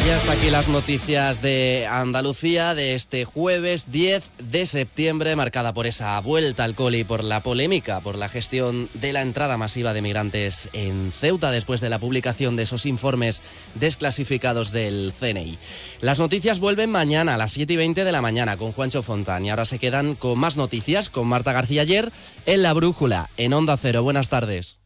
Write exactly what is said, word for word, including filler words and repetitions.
Y hasta aquí las noticias de Andalucía de este jueves diez de septiembre, marcada por esa vuelta al cole y por la polémica por la gestión de la entrada masiva de migrantes en Ceuta después de la publicación de esos informes desclasificados del C N I. Las noticias vuelven mañana a las siete y veinte de la mañana con Juancho Fontán y ahora se quedan con más noticias con Marta García Ayer en La Brújula, en Onda Cero. Buenas tardes.